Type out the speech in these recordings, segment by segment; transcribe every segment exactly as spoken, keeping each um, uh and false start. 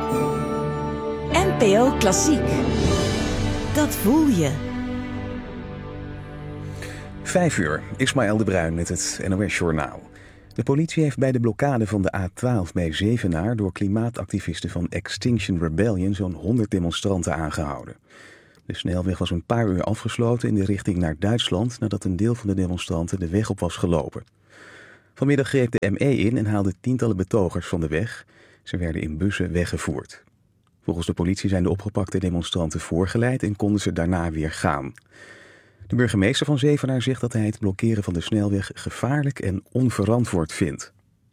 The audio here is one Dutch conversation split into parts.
N P O Klassiek. Dat voel je. Vijf uur, Ismaël de Bruin met het N O S-journaal. De politie heeft bij de blokkade van de A twaalf bij Zevenaar door klimaatactivisten van Extinction Rebellion zo'n honderd demonstranten aangehouden. De snelweg was een paar uur afgesloten in de richting naar Duitsland nadat een deel van de demonstranten de weg op was gelopen. Vanmiddag greep de M E in en haalde tientallen betogers van de weg. Ze werden in bussen weggevoerd. Volgens de politie zijn de opgepakte demonstranten voorgeleid en konden ze daarna weer gaan. De burgemeester van Zevenaar zegt dat hij het blokkeren van de snelweg gevaarlijk en onverantwoord vindt.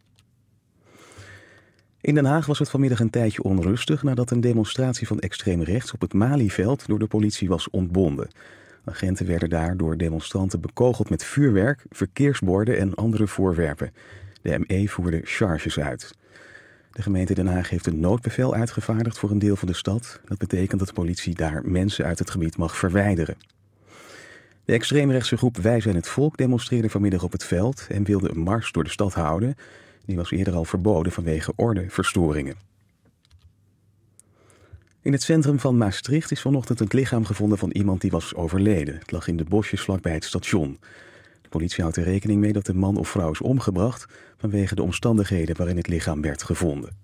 In Den Haag was het vanmiddag een tijdje onrustig nadat een demonstratie van extreem rechts op het Malieveld door de politie was ontbonden. Agenten werden daar door demonstranten bekogeld met vuurwerk, verkeersborden en andere voorwerpen. De M E voerde charges uit. De gemeente Den Haag heeft een noodbevel uitgevaardigd voor een deel van de stad. Dat betekent dat de politie daar mensen uit het gebied mag verwijderen. De extreemrechtse groep Wij zijn het Volk demonstreerde vanmiddag op het veld en wilde een mars door de stad houden. Die was eerder al verboden vanwege ordeverstoringen. In het centrum van Maastricht is vanochtend het lichaam gevonden van iemand die was overleden. Het lag in de bosjes vlakbij het station. De politie houdt er rekening mee dat de man of vrouw is omgebracht vanwege de omstandigheden waarin het lichaam werd gevonden.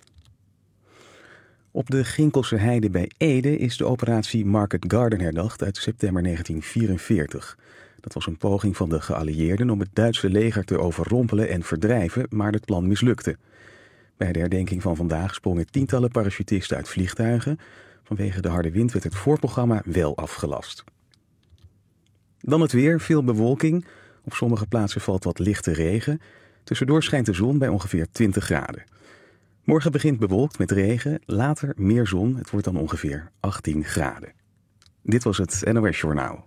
Op de Ginkelse Heide bij Ede is de operatie Market Garden herdacht uit september negentien vierenveertig. Dat was een poging van de geallieerden om het Duitse leger te overrompelen en verdrijven, maar het plan mislukte. Bij de herdenking van vandaag sprongen tientallen parachutisten uit vliegtuigen. Vanwege de harde wind werd het voorprogramma wel afgelast. Dan het weer, veel bewolking. Op sommige plaatsen valt wat lichte regen. Tussendoor schijnt de zon bij ongeveer twintig graden. Morgen begint bewolkt met regen, later meer zon. Het wordt dan ongeveer achttien graden. Dit was het N O S-journaal.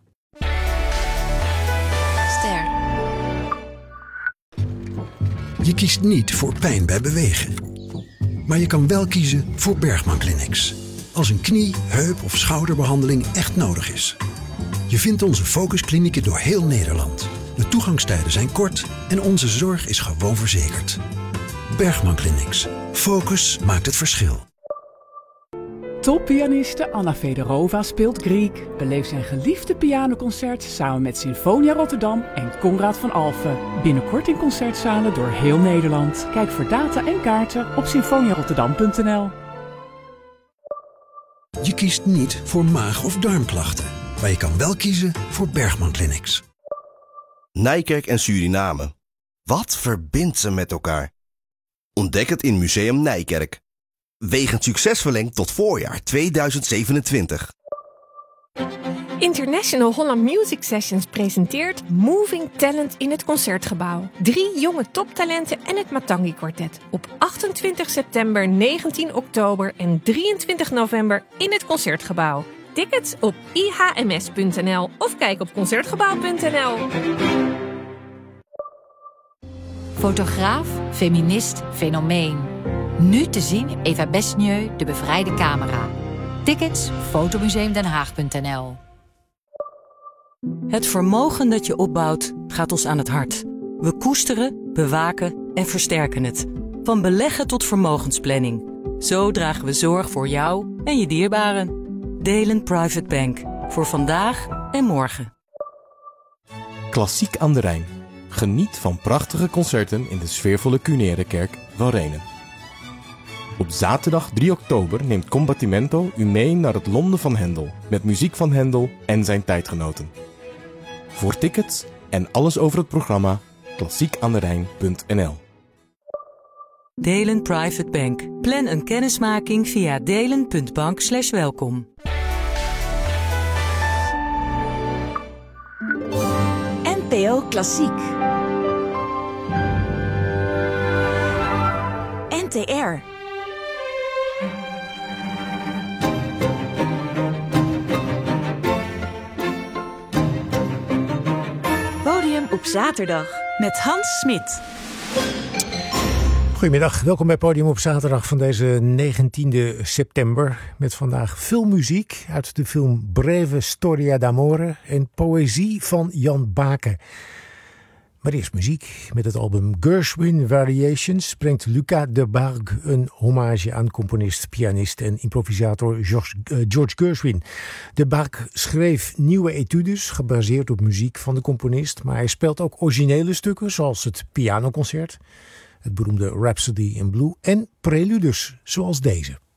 Ster. Je kiest niet voor pijn bij bewegen. Maar je kan wel kiezen voor Bergman Clinics. Als een knie, heup of schouderbehandeling echt nodig is. Je vindt onze focusklinieken door heel Nederland. De toegangstijden zijn kort en onze zorg is gewoon verzekerd. Bergman Clinics. Focus maakt het verschil. Toppianiste Anna Fedorova speelt Griek. Beleef zijn geliefde pianoconcert samen met Sinfonia Rotterdam en Conrad van Alphen. Binnenkort in concertzalen door heel Nederland. Kijk voor data en kaarten op symfonia rotterdam punt n l. Je kiest niet voor maag- of darmklachten. Maar je kan wel kiezen voor Bergman Clinics. Nijkerk en Suriname. Wat verbindt ze met elkaar? Ontdek het in Museum Nijkerk. Wegend succes verlengd tot voorjaar tweeduizend zevenentwintig. International Holland Music Sessions presenteert Moving Talent in het Concertgebouw. Drie jonge toptalenten en het Matangi Quartet. Op achtentwintig september, negentien oktober en drieëntwintig november in het Concertgebouw. Tickets op i h m s punt n l of kijk op concertgebouw punt n l. Fotograaf, feminist, fenomeen. Nu te zien Eva Besnieu, De Bevrijde Camera. Tickets fotomuseum den haag punt n l. Het vermogen dat je opbouwt gaat ons aan het hart. We koesteren, bewaken en versterken het. Van beleggen tot vermogensplanning. Zo dragen we zorg voor jou en je dierbaren. Delen Private Bank. Voor vandaag en morgen. Klassiek aan de Rijn. Geniet van prachtige concerten in de sfeervolle Cunerekerk van Renen. Op zaterdag drie oktober neemt Combattimento u mee naar het Londen van Hendel. Met muziek van Hendel en zijn tijdgenoten. Voor tickets en alles over het programma klassiekaanderijn punt n l. Delen Private Bank. Plan een kennismaking via delen punt bank slash welkom. N P O Klassiek. N T R. Podium op zaterdag met Hans Smit. Goedemiddag, welkom bij Podium op zaterdag van deze negentiende september. Met vandaag filmmuziek uit de film Breve Storia d'Amore en poëzie van Jan Baken. Maar eerst muziek. Met het album Gershwin Variations brengt Lucas Debargue een hommage aan componist, pianist en improvisator George, uh, George Gershwin. Debargue schreef nieuwe etudes gebaseerd op muziek van de componist, maar hij speelt ook originele stukken zoals het pianoconcert, het beroemde Rhapsody in Blue en preludes zoals deze.